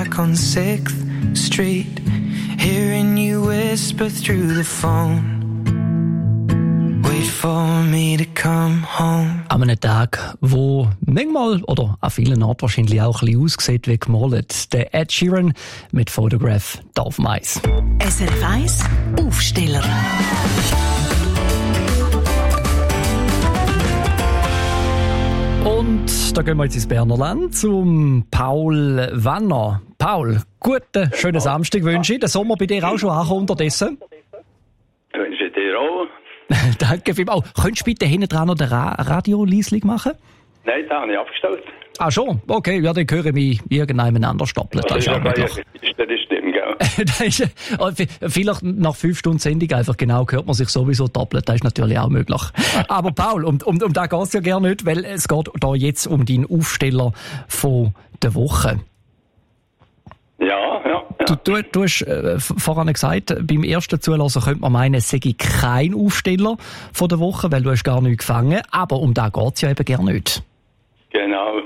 Park on 6th Street, hearing you whisper through the phone. Wait for me to come home. An einem Tag, wo manchmal oder an vielen Orten wahrscheinlich auch ein bisschen aussieht wie gemalt. Der Ed Sheeran mit Photograph da auf dem Eis. SRF 1 Aufsteller. Und da gehen wir jetzt ins Berner Land zum Paul Wanner. Paul, guten, schönen Samstag wünsche ich. Der Sommer bei dir auch schon angekommen unterdessen? Wünsche ich dir auch. Danke vielmals. Könntest du bitte hinten dran noch den Radio-Leisling machen? Nein, das habe ich abgestellt. Ah schon? Okay, ja, dann höre ich mich irgendjemand anders doppelt. Das ist ja möglich. Das stimmt, gell? Vielleicht nach 5 Stunden Sendung einfach genau hört man sich sowieso doppelt. Das ist natürlich auch möglich. Aber Paul, um da geht es ja gerne nicht, weil es geht da jetzt um deinen Aufsteller von der Woche. Ja. Du hast vorhin gesagt, beim ersten Zulassen könnte man meinen, es sei kein Aufsteller von der Woche, weil du hast gar nichts gefangen. Aber um da geht es ja eben gerne nicht. Genau.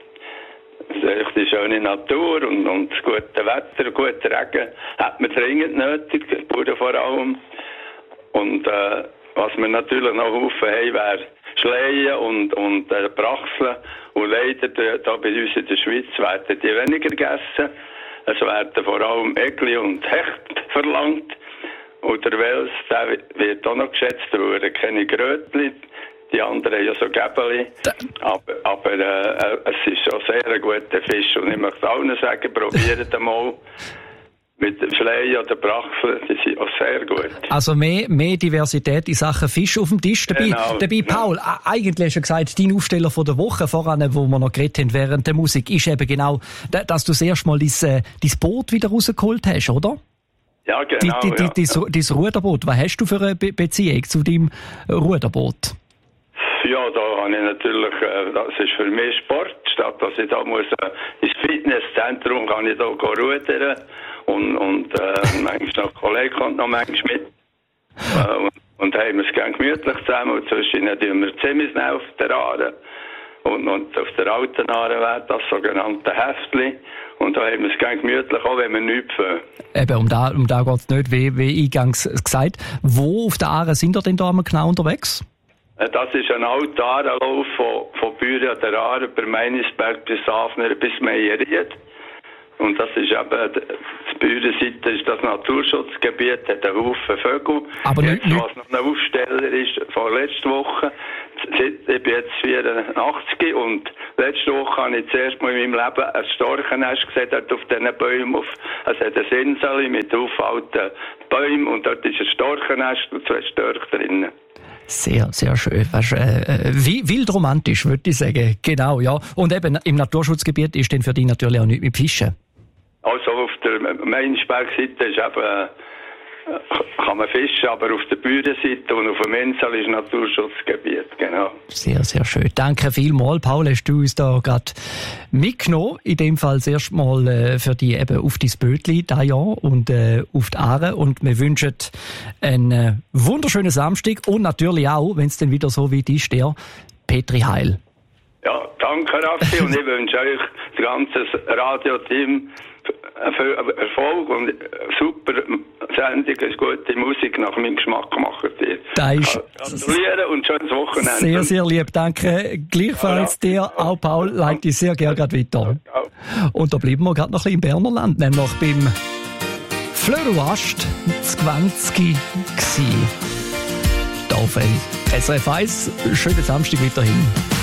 Die schöne Natur und das gute Wetter, guter Regen hat man dringend nötig, die Bauern vor allem. Und was wir natürlich noch Haufen haben, wäre Schleien und Brachseln. Und leider, da bei uns in der Schweiz, werden die weniger gegessen. Es werden vor allem Egli und Hecht verlangt. Und der Wels, der wird auch noch geschätzt, weil keine Grötli. Die anderen haben ja so Gäbeli. Aber es ist schon sehr ein guter Fisch. Und ich möchte allen sagen, probiert mal mit dem Schleien oder Brachseln. Die sind auch sehr gut. Also mehr Diversität in Sachen Fisch auf dem Tisch. Dabei Paul, eigentlich hast du gesagt, dein Aufsteller von der Woche, voran, wo wir noch geredet haben während der Musik, ist eben genau, dass du das erste Mal dein Boot wieder rausgeholt hast, oder? Ja, genau. Dein Ruderboot. Was hast du für eine Beziehung zu deinem Ruderboot? Ja, da habe ich natürlich, das ist für mich Sport, statt dass ich da muss ins Fitnesszentrum kann ich da rudern und manchmal noch Kollegen kommt noch manchmal mit und haben wir es gerne gemütlich zusammen und zwischen tun wir ziemlich auf der Aare und auf der alten Aare wäre das sogenannte Heftli und da haben wir es gerne gemütlich, auch wenn wir nichts fangen. Eben, um da geht es nicht, wie eingangs gesagt. Wo auf der Aare sind ihr denn da genau unterwegs? Das ist ein alter Aarenlauf von Büren an der Aare über Meinisberg bis Hafner bis Meierried. Und das ist eben, die Bürenseite ist das Naturschutzgebiet, hat einen Haufen Vögel. Aber jetzt, was noch ein Aufsteller ist, von letzter Woche, ich bin jetzt 84 und letzte Woche habe ich zuerst mal in meinem Leben ein Storchennest gesehen, dort auf diesen Bäumen. Es hat eine Insel mit aufalten Bäumen und dort ist ein Storchennest und 2 Störche drinnen. Sehr, sehr schön. Wild romantisch, würde ich sagen. Genau, ja. Und eben im Naturschutzgebiet ist dann für dich natürlich auch nichts mit Fischen. Also auf der Meinisberg-Seite ist eben, kann man fischen, aber auf der Bürenseite und auf dem Insel ist Naturschutzgebiet, genau. Sehr, sehr schön. Danke vielmals, Paul, hast du uns da gerade mitgenommen. In dem Fall das erste Mal für dich eben auf dein Bötli dieses Jahr und auf die Aare. Und wir wünschen einen wunderschönen Samstag und natürlich auch, wenn es dann wieder so weit ist, der Petri Heil. Ja, danke Raffi und ich wünsche euch das ganze Radioteam viel Erfolg und super Sendung, ist gute Musik nach meinem Geschmack gemacht. Gratulieren und schönes Wochenende. Sehr, sehr lieb, danke. Gleichfalls dir, auch Paul, leite ich sehr gerne gerade weiter. Und da bleiben wir gerade noch ein bisschen im Berner Land, nämlich beim Flöruast 20 gsi. Da auf SRF 1, schönen Samstag weiterhin.